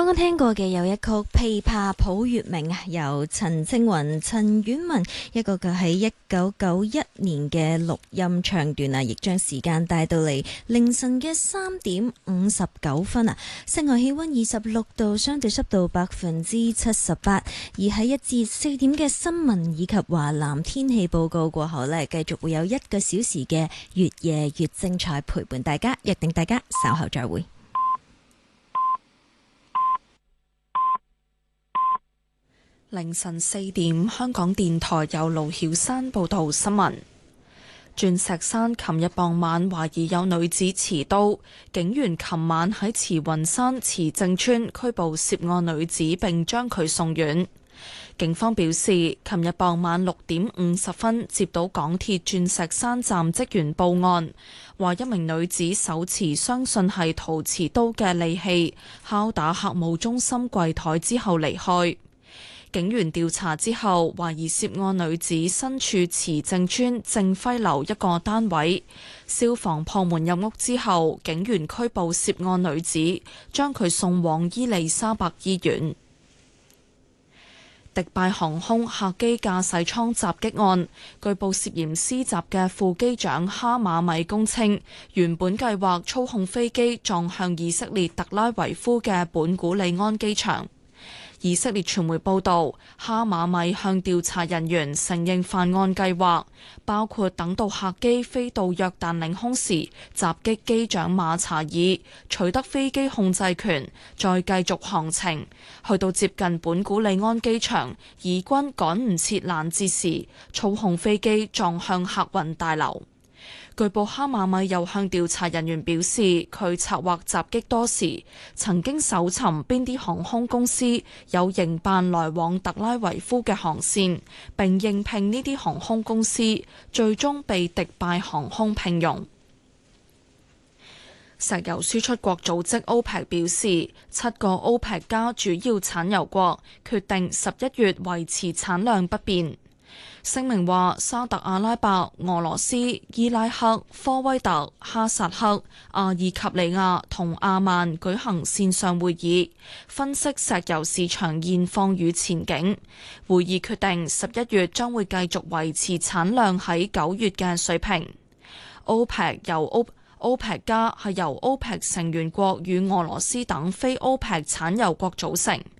剛剛聽過嘅有一曲《琵琶譜月明》啊，由陳清雲、陳婉文一個嘅喺1991年嘅錄音唱段啊，亦將時間帶到嚟凌晨嘅3:59啊。室外氣溫26度，相對濕度78%。而喺1至4點嘅新聞以及華南天氣報告過後呢，繼續會有1個小時嘅越夜越精彩陪伴大家，約定大家稍後再會。 凌晨4點，香港電台由盧曉山報道新聞。鑽石山琴日傍晚懷疑有女子持刀，警員琴晚喺慈雲山慈正村拘捕涉案女子並將佢送院。警方表示，琴日傍晚6點50分接到港鐵鑽石山站職員報案，話一名女子手持相信係陶瓷刀嘅利器，敲打客務中心櫃台之後離開。警員調查之後，懷疑涉案女子身處慈正村正輝樓一個單位。消防破門入屋之後，警員拘捕涉案女子，將佢送往伊利沙伯醫院。迪拜航空客機駕駛艙襲擊案，據報涉嫌施襲嘅副機長哈馬米供稱，原本計劃操控飛機撞向以色列特拉維夫嘅本古里安機場。以色列傳媒報道，哈馬米向調查人員承認犯案計劃，包括等到客機飛到約旦領空時襲擊機長馬查爾，取得飛機控制權，再繼續航程，去到接近本古里安機場，以軍趕唔切攔截時，操控飛機撞向客運大樓。據報哈馬米又向調查人員表示，佢策劃襲擊多時，曾經搜尋邊啲航空公司有營辦來往特拉維夫嘅航線，並應聘呢啲航空公司，最終被迪拜航空聘用。石油輸出國組織 OPEC 表示，7個 OPEC 加主要產油國決定11月維持產量不變。聲明話，沙特阿拉伯、俄羅斯、伊拉克、科威特、哈薩克、阿爾及利亞同阿曼舉行線上會議，分析石油市場現況與前景。會議決定11月將會繼續維持產量喺9月嘅水平。OPEC 加係由 OPEC 成員國與俄羅斯等非 OPEC 產油國組成。